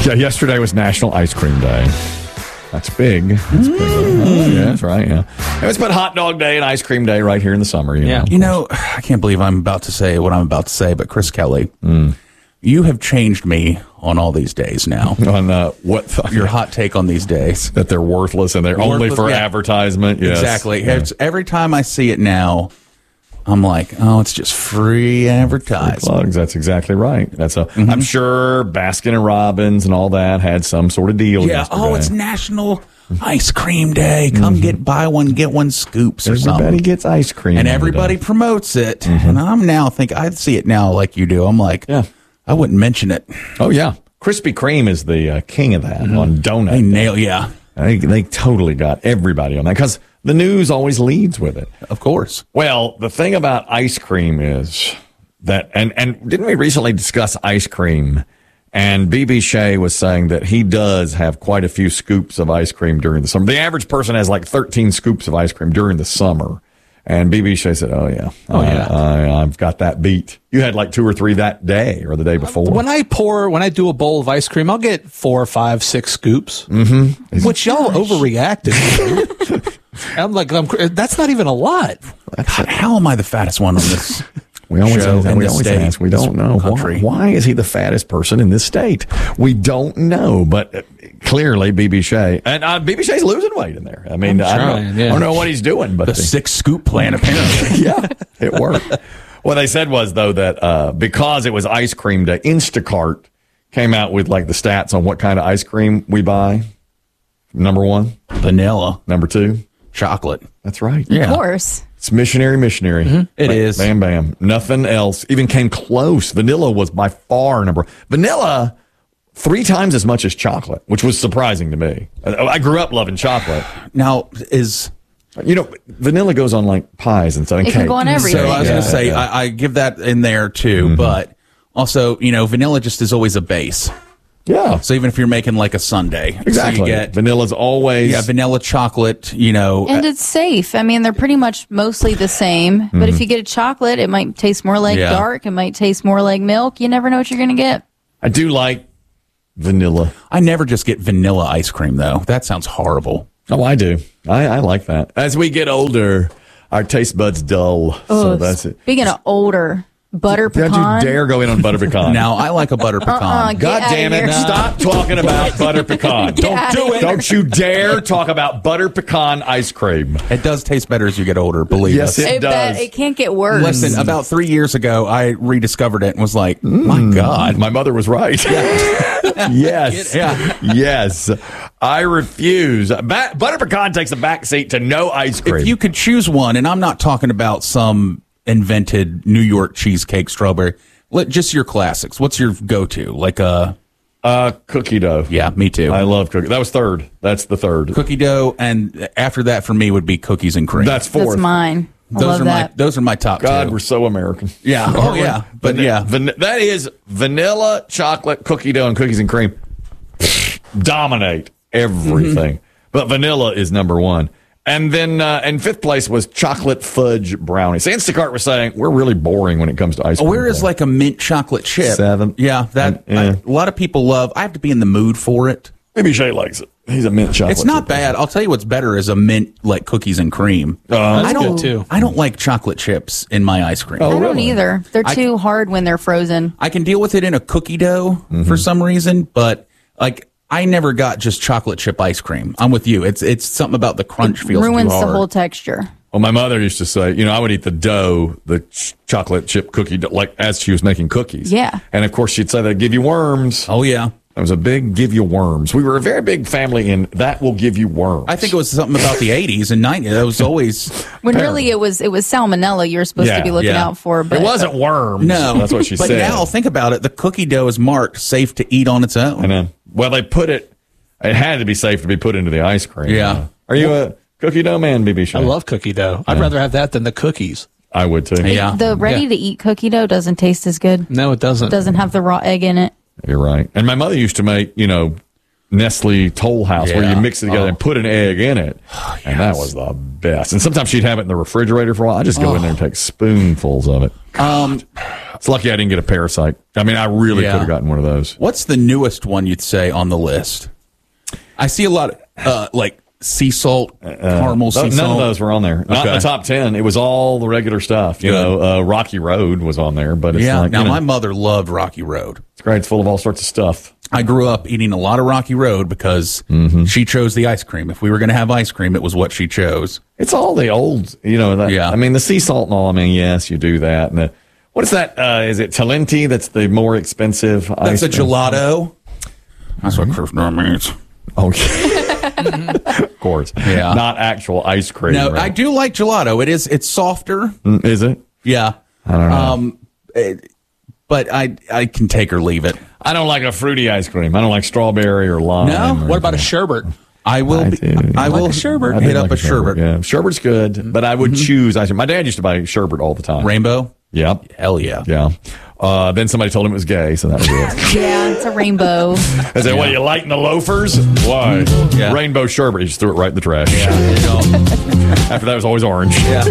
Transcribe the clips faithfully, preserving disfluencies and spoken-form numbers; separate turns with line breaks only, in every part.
Yeah, yesterday was National Ice Cream Day. That's big. That's mm. big. Oh, yeah, that's right. Yeah, and it's been Hot Dog Day and Ice Cream Day right here in the summer. You
yeah,
know,
you know, I can't believe I'm about to say what I'm about to say, but Chris Kelly, mm. you have changed me on all these days now.
On uh, what th-
your hot take on these days?
That they're worthless and they're worthless, only for yeah. advertisement. Yes.
Exactly.
Yeah.
It's, every time I see it now, I'm like, oh, it's just free advertising.
Free plugs. That's exactly right. That's a. Mm-hmm. I'm sure Baskin and Robbins and all that had some sort of deal.
Yeah.
Yesterday.
Oh, it's National Ice Cream Day. Come mm-hmm. get buy one get one scoops or
everybody
something.
Everybody gets ice cream,
and everybody promotes it. Mm-hmm. And I'm now think I see it now like you do. I'm like,
yeah,
I wouldn't mention it.
Oh yeah, Krispy Kreme is the uh, king of that mm-hmm. on donut.
They nail, yeah.
They they totally got everybody on that because the news always leads with it.
Of course.
Well, the thing about ice cream is that, and, and didn't we recently discuss ice cream? And B B Shea was saying that he does have quite a few scoops of ice cream during the summer. The average person has like thirteen scoops of ice cream during the summer. And B B Shea said, oh, yeah.
Oh,
I,
yeah.
I, I've got that beat. You had like two or three that day or the day before.
When I pour, when I do a bowl of ice cream, I'll get four, five, six scoops,
mm-hmm.
which y'all overreacted. I'm like, I'm, that's not even a lot.
God, how am I the fattest one on this?
We always,
show
ask,
in
we
this
always
state,
ask. We don't know. Why, why is he the fattest person in this state? We don't know, but uh, clearly B B Shea. And uh, B B Shea's losing weight in there. I mean, I,
trying,
don't,
yeah.
I don't know what he's doing. But
the, the six scoop plan, apparently.
Yeah, it worked. What they said was, though, that uh, because it was ice cream day, Instacart came out with like the stats on what kind of ice cream we buy. Number one,
vanilla.
Number two,
chocolate.
That's right.
Yeah. Of course.
It's missionary, missionary.
Mm-hmm. It
bam,
is.
Bam, bam. Nothing else even came close. Vanilla was by far number. Vanilla, three times as much as chocolate, which was surprising to me. I grew up loving chocolate.
Now, is...
You know, vanilla goes on like pies and stuff. And
it
cake.
can go on everything.
So I was
yeah,
going to say,
yeah.
I, I give that in there too, mm-hmm. but also, you know, vanilla just is always a base.
Yeah.
So even if you're making like a sundae,
exactly.
So you get
vanilla's always
yeah, vanilla chocolate. You know,
and it's safe. I mean, they're pretty much mostly the same. Mm-hmm. But if you get a chocolate, it might taste more like
yeah.
dark. It might taste more like milk. You never know what you're going to get.
I do like vanilla.
I never just get vanilla ice cream though. That sounds horrible.
Oh, I do. I, I like that. As we get older, our taste buds dull.
Oh,
so that's it.
Speaking of older. Butter pecan.
Don't you dare go in on butter pecan.
Now, I like a butter pecan.
Uh-uh,
God damn it. Stop talking about butter pecan. Don't do it. Don't you dare talk about butter pecan ice cream.
It does taste better as you get older, believe
yes,
us.
Yes, it,
it
does.
Bet, it can't get worse.
Listen, about three years ago, I rediscovered it and was like, mm, my God.
My mother was right. yes.
Yeah.
Yes. I refuse. Ba- butter pecan takes a back seat to no ice cream.
If you could choose one, and I'm not talking about some invented New York cheesecake strawberry. Let just your classics. What's your go-to? Like a
uh, cookie dough.
Yeah, me too.
I love cookie. That was third. That's the third.
Cookie dough, and after that for me would be cookies and cream.
That's fourth.
That's mine. I
those
love
are
that.
my those are my top
God,
two.
we're so American.
Yeah. Oh yeah. But
Van-
yeah,
van- that is vanilla, chocolate, cookie dough, and cookies and cream dominate everything. Mm-hmm. But vanilla is number one. And then, uh, and fifth place was chocolate fudge brownies. Instacart was saying we're really boring when it comes to ice cream.
Where is like a mint chocolate chip?
Seventh.
Yeah, that
yeah.
I, a lot of people love. I have to be in the mood for it.
Maybe Shay likes it. He's a mint chocolate.
It's not
chip.
bad. I'll tell you what's better is a mint like cookies and cream.
Uh,
That's
I don't.
good too.
I don't like chocolate chips in my ice cream.
Oh,
I don't
really?
either. They're
I-
too hard when they're frozen.
I can deal with it in a cookie dough
Mm-hmm.
for some reason, but like I never got just chocolate chip ice cream. I'm with you. It's it's something about the crunch feels
Ruins
too hard.
the whole texture.
Well, my mother used to say, you know, I would eat the dough, the ch- chocolate chip cookie, dough, like as she was making cookies.
Yeah.
And of course, she'd say they give you worms.
Oh yeah.
That was a big give you worms. We were a very big family in that will give you worms.
I think it was something about the eighties and nineties. That was always
When
Apparently.
really it was it was salmonella you're supposed
Yeah,
to be looking
yeah.
out for. But
it wasn't worms.
no.
That's what she
but
said.
But now think about it. The cookie dough is marked safe to eat on its own.
And then, well, they put it. It had to be safe to be put into the ice cream.
Yeah.
Uh, are you a cookie dough man, B B Shay?
I love cookie dough. I'd
Yeah.
rather have that than the cookies.
I would too.
Yeah.
the ready to eat cookie dough doesn't taste as good.
No, it doesn't.
Doesn't have the raw egg in it.
You're right. And my mother used to make, you know, Nestle Toll House where
Yeah.
you mix it together
Oh.
and put an egg in it.
Oh,
And that was the best. And sometimes she'd have it in the refrigerator for a while. I just go in there and take spoonfuls of it.
Um,
It's lucky I didn't get a Parasite. I mean, I really
Yeah.
could have gotten one of those.
what's the newest one you'd say on the list? I see a lot of uh, like sea salt, caramel sea
None
salt.
of those were on there. Not in
Okay.
the top ten. It was all the regular stuff. You
Good.
know, uh, Rocky Road was on there, but it's
Yeah.
like,
Now
you know,
my mother loved Rocky Road.
it's great. It's full of all sorts of stuff.
I grew up eating a lot of Rocky Road because
Mm-hmm.
she chose the ice cream. If we were going to have ice cream, it was what she chose.
It's all the old, you know. That,
Yeah.
I mean, the sea salt and all. I mean, yes, you do that. And the, what is that? Uh, is it Talenti? That's the more expensive
That's
ice
a
cream?
gelato. That's what Krishna means.
Okay. Of course.
Yeah.
Not actual ice cream.
No,
right?
I do like gelato. It is. It's softer.
Mm, Is it?
Yeah.
I don't know.
Um, it- but I I can take or leave it.
I don't like a fruity ice cream. I don't like strawberry or lime.
No?
or
What about a
anything.
sherbet?
I will.
I
be,
do.
I
Like
will
a sherbet.
I do
hit
like
up a sherbet.
Yeah, sherbet's good, but I would choose ice cream. My dad used to buy sherbet all the time.
Rainbow.
Yep.
Hell yeah.
Yeah. Uh, then somebody told him it was gay, so that was it.
Yeah, it's a rainbow.
I said, "What, you lighting the loafers? Why?
Yeah.
Rainbow sherbet." He just threw it right in the trash.
Yeah. You know,
After that, it was always orange.
yeah.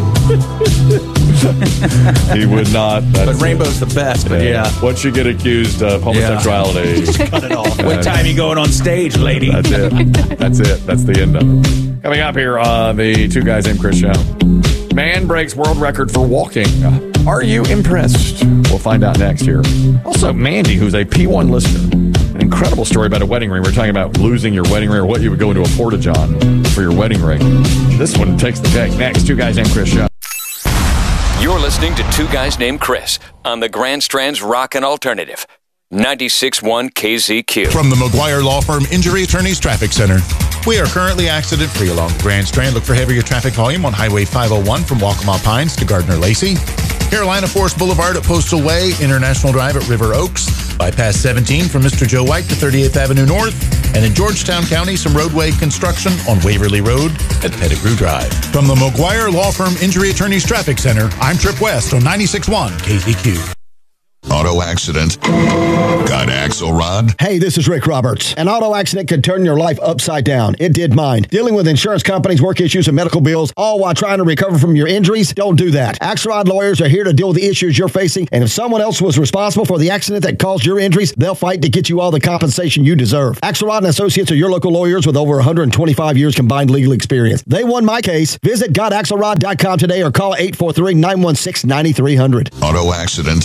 He would not. That's
But
it.
rainbow's the best. But yeah.
Once you get accused of homosexuality,
Cut it off. What time you going on stage, lady?
that's it. That's it. That's the end of it. Coming up here on the Two Guys Named Chris show. Man breaks world record for walking. Are you impressed? We'll find out next year. Also, Mandy, who's a P one listener. An incredible story about a wedding ring. We're talking about losing your wedding ring or what you would go into a porta-john for your wedding ring. This one takes the cake. Next, Two Guys Named Chris show.
You're listening to Two Guys Named Chris on the Grand Strand's Rockin' Alternative. ninety-six point one K Z Q.
From the McGuire Law Firm Injury Attorneys Traffic Center. We are currently accident-free along the Grand Strand. Look for heavier traffic volume on Highway five oh one from Waccamaw Pines to Gardner-Lacey. Carolina Forest Boulevard at Postal Way, International Drive at River Oaks. Bypass seventeen from Mister Joe White to thirty-eighth Avenue North. And in Georgetown County, some roadway construction on Waverly Road at Pettigrew Drive. From the McGuire Law Firm Injury Attorneys Traffic Center, I'm Trip West on ninety-six point one K Z Q.
Auto accident. Got Axelrod?
Hey, this is Rick Roberts. An auto accident could turn your life upside down. It did mine. Dealing with insurance companies, work issues, and medical bills, all while trying to recover from your injuries? Don't do that. Axelrod lawyers are here to deal with the issues you're facing, and if someone else was responsible for the accident that caused your injuries, they'll fight to get you all the compensation you deserve. Axelrod and Associates are your local lawyers with over one hundred twenty-five years combined legal experience. They won my case. Visit got axelrod dot com today or call eight four three, nine one six, nine three zero zero.
Auto accident.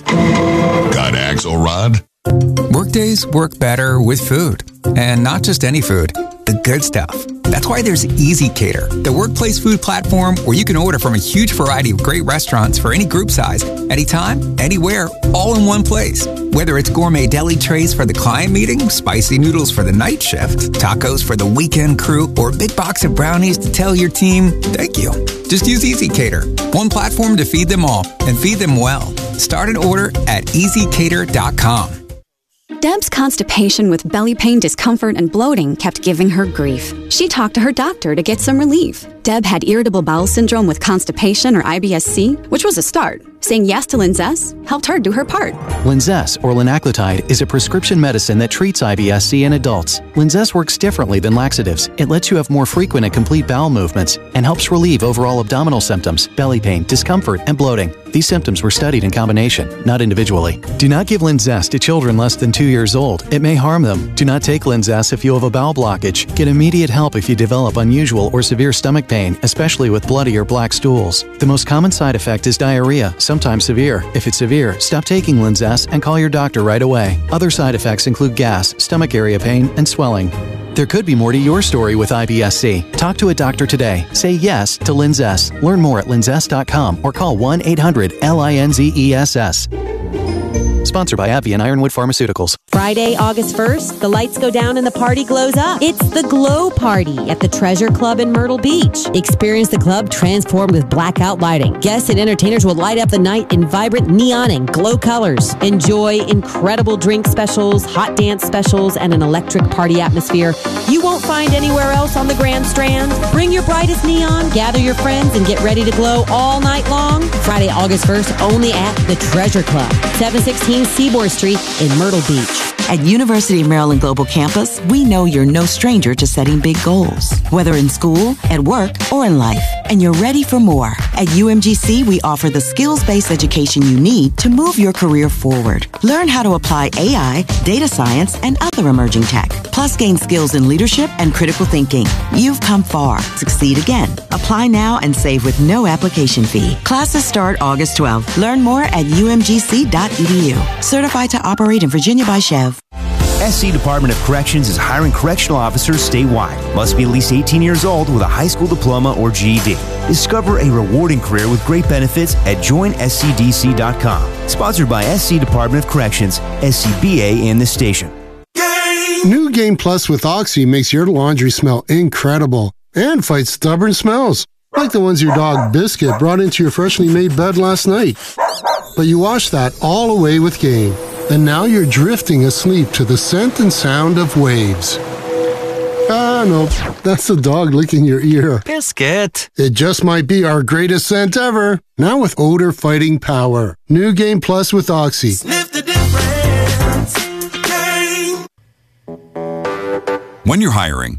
Got Axelrod?
Workdays work better with food. And not just any food, the good stuff. That's why there's Easy Cater, the workplace food platform where you can order from a huge variety of great restaurants for any group size, anytime, anywhere, all in one place. Whether it's gourmet deli trays for the client meeting, spicy noodles for the night shift, tacos for the weekend crew, or a big box of brownies to tell your team, thank you. Just use Easy Cater, one platform to feed them all and feed them well. Start an order at easy cater dot com.
Deb's constipation with belly pain, discomfort, and bloating kept giving her grief. She talked to her doctor to get some relief. Deb had irritable bowel syndrome with constipation or I B S C, which was a start. Saying yes to Linzess helped her do her part.
Linzess, or linaclotide, is a prescription medicine that treats I B S C in adults. Linzess works differently than laxatives. It lets you have more frequent and complete bowel movements and helps relieve overall abdominal symptoms, belly pain, discomfort, and bloating. These symptoms were studied in combination, not individually. Do not give Linzess to children less than two years old. It may harm them. Do not take Linzess if you have a bowel blockage. Get immediate help if you develop unusual or severe stomach pain, especially with bloody or black stools. The most common side effect is diarrhea, sometimes severe. If it's severe, stop taking Linzess and call your doctor right away. Other side effects include gas, stomach area pain, and swelling. There could be more to your story with I B S C. Talk to a doctor today. Say yes to Linzess. Learn more at linzess dot com or call one eight hundred L I N Z E S S. Sponsored by AbbVie and Ironwood Pharmaceuticals.
Friday, August first, the lights go down and the party glows up. It's the Glow Party at the Treasure Club in Myrtle Beach. Experience the club transformed with blackout lighting. Guests and entertainers will light up the night in vibrant neon and glow colors. Enjoy incredible drink specials, hot dance specials, and an electric party atmosphere you won't find anywhere else on the Grand Strand. Bring your brightest neon, gather your friends, and get ready to glow all night long. Friday, August first, only at the Treasure Club, seven sixteen Seaboard Street in Myrtle Beach.
At University of Maryland Global Campus, we know you're no stranger to setting big goals, whether in school, at work, or in life, and you're ready for more. At U M G C, we offer the skills-based education you need to move your career forward. Learn how to apply A I, data science, and other emerging tech, plus gain skills in leadership and critical thinking. You've come far. Succeed again. Apply now and save with no application fee. Classes start August twelfth. Learn more at U M G C dot E D U. Certified to operate in Virginia by Chev.
S C Department of Corrections is hiring correctional officers statewide. Must be at least eighteen years old with a high school diploma or G E D. Discover a rewarding career with great benefits at join S C D C dot com. Sponsored by S C Department of Corrections, S C B A, and the station.
New Game Plus with Oxy makes your laundry smell incredible and fights stubborn smells, like the ones your dog Biscuit brought into your freshly made bed last night. But you wash that all away with Game, and now you're drifting asleep to the scent and sound of waves. Ah, no, that's the dog licking your ear.
Biscuit.
It just might be our greatest scent ever, now with odor fighting power. New Game Plus with Oxy.
Sniff the difference. Game.
When you're hiring,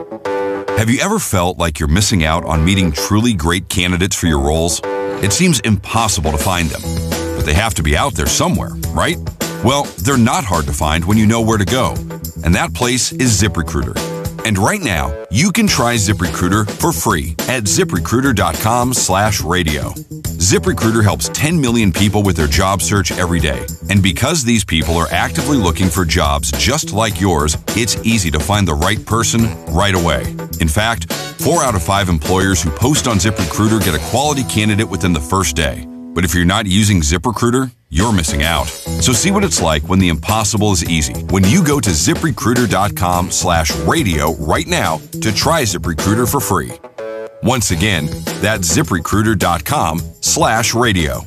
have you ever felt like you're missing out on meeting truly great candidates for your roles? It seems impossible to find them, but they have to be out there somewhere, right? Well, they're not hard to find when you know where to go, and that place is ZipRecruiter. And right now, you can try ZipRecruiter for free at ZipRecruiter.com slash radio. ZipRecruiter helps ten million people with their job search every day. And because these people are actively looking for jobs just like yours, it's easy to find the right person right away. In fact, four out of five employers who post on ZipRecruiter get a quality candidate within the first day. But if you're not using ZipRecruiter, you're missing out. So see what it's like when the impossible is easy. When you go to ZipRecruiter.com slash radio right now to try ZipRecruiter for free. Once again, that's ZipRecruiter.com slash radio.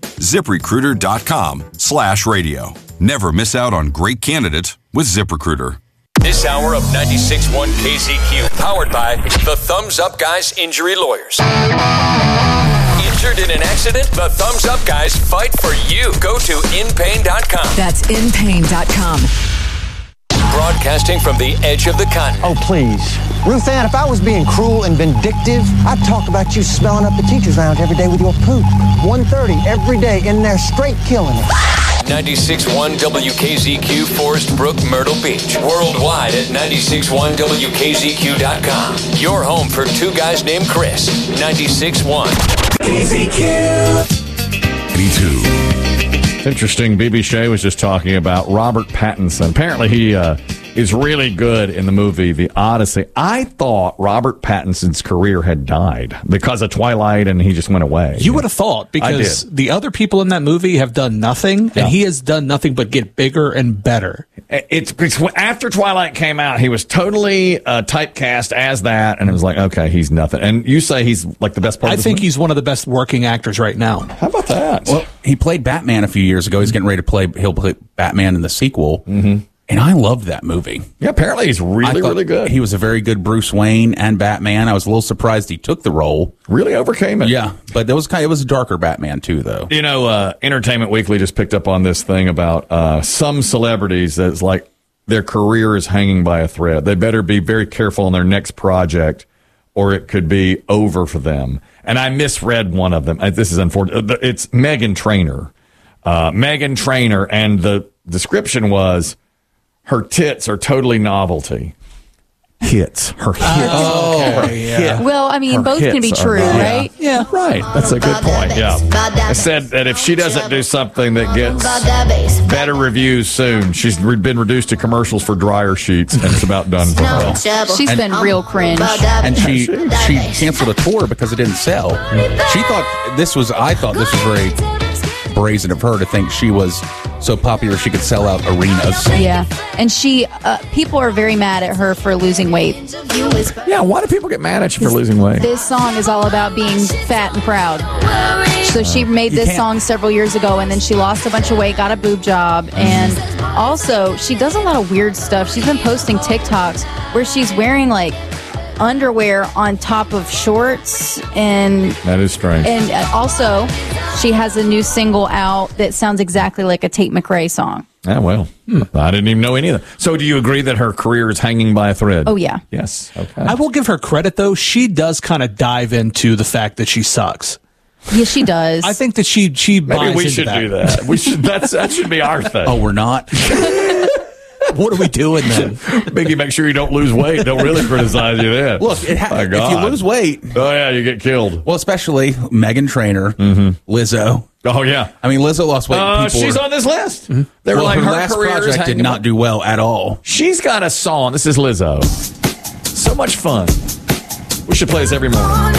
ZipRecruiter.com slash radio. Never miss out on great candidates with ZipRecruiter.
This hour of ninety-six point one K Z Q, powered by the Thumbs Up Guys Injury Lawyers. Injured in an accident? The Thumbs Up Guys fight for you. Go to in pain dot com.
That's in pain dot com.
Broadcasting from the edge of the continent.
Oh, please. Ruth Ann, if I was being cruel and vindictive, I'd talk about you smelling up the teacher's lounge every day with your poop. one thirty every day in there straight killing it.
ninety-six point one W K Z Q, Forest Brook, Myrtle Beach. Worldwide at ninety-six point one W K Z Q dot com. Your home for two guys named Chris. ninety-six point one K Z Q.
eighty-two. It's interesting. B B Shea was just talking about Robert Pattinson. Apparently, he uh, is really good in the movie The Odyssey. I thought Robert Pattinson's career had died because of Twilight, and he just went away.
You would have thought, because the other people in that movie have done nothing,
Yeah.
and he has done nothing but get bigger and better.
It's, it's after Twilight came out, he was totally uh, typecast as that, and it was like, okay, he's nothing. And you say he's like the best part
I
of this
think
movie?
he's one of the best working actors right now.
How about that?
Well, he played Batman a few years ago. He's getting ready to play. He'll play Batman in the sequel, mm-hmm. and I loved that movie.
Yeah, apparently he's really, really good.
He was a very good Bruce Wayne and Batman. I was a little surprised he took the role.
Really overcame it.
Yeah, but it was kind. Of, it was a darker Batman too, though.
You know, uh, Entertainment Weekly just picked up on this thing about uh, some celebrities that's like their career is hanging by a thread. They better be very careful on their next project, or it could be over for them. And I misread one of them. This is unfortunate. It's Meghan Trainor. Uh, Meghan Trainor, and the description was her tits are totally novelty. Hits. Her hits.
Oh,
Her
okay, yeah.
hit-
Well, I mean,
her
both can be
hits are
true,
novelty.
right?
Yeah, right. That's a good point. Yeah. I said that if she doesn't do something that gets better reviews soon, she's re- been reduced to commercials for dryer sheets, and it's about done for her.
She's been real cringe.
And she she canceled a tour because it didn't sell. She thought this was. I thought this was very brazen of her to think she was so popular she could sell out arenas.
Yeah, and she, uh, people are very mad at her for losing weight.
Yeah, why do people get mad at you for losing weight?
This song is all about being fat and proud. So she made this song several years ago, and then she lost a bunch of weight, got a boob job, and also she does a lot of weird stuff. She's been posting TikToks where she's wearing like underwear on top of shorts, and
That is strange.
and also she has a new single out that sounds exactly like a Tate McRae song.
Ah, well, I didn't even know any of that. So do you agree that her career is hanging by a thread?
Oh, yeah.
Yes. Okay.
I will give her credit, though. She does kind of dive into the fact that she sucks.
Yes, she does.
I think that she she
Maybe
buys
we
into
should
that.
do that. We should. That's that should be our thing.
Oh, we're not.
What are we doing then?
Biggie, make sure you don't lose weight. Don't really criticize you then.
Look, it ha-
My
if you
God.
lose weight,
oh yeah, you get killed.
well, especially Meghan Trainor, Lizzo.
Oh yeah,
I mean, Lizzo lost weight.
uh,
people
she's
were-
on this list. They were
well,
like
her,
her,
last
career is
project did
hanging
not
by-
do well at all.
She's got a song. This is Lizzo. So much fun. We should play this every morning.